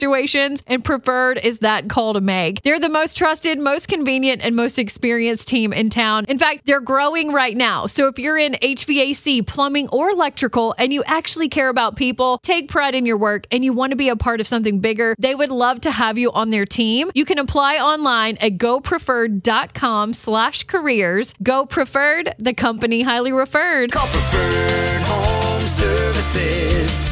situations, and Preferred is that call to make. They're the most trusted, most convenient, and most experienced team in town. In fact, they're growing right now. So if you're in HVAC, plumbing, or electrical, and you actually care about people, take pride in your work, and you want to be a part of something bigger, they would love to have you on their team. You can apply online at gopreferred.com/careers. Go Preferred, the company highly referred. Call Preferred Home Services.